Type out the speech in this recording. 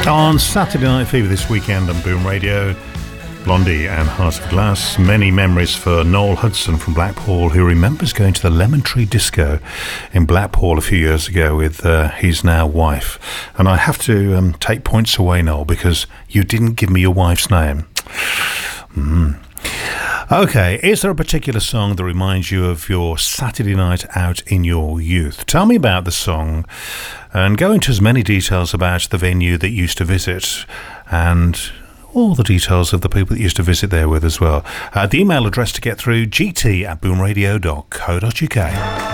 On Saturday Night Fever this weekend on Boom Radio, Blondie and Heart of Glass. Many memories for Noel Hudson from Blackpool, who remembers going to the Lemon Tree Disco in Blackpool a few years ago with his now wife. And I have to take points away, Noel, because you didn't give me your wife's name. Okay, is there a particular song that reminds you of your Saturday night out in your youth? Tell me about the song and go into as many details about the venue that you used to visit and all the details of the people that you used to visit there with as well. The email address to get through, gt@boomradio.co.uk.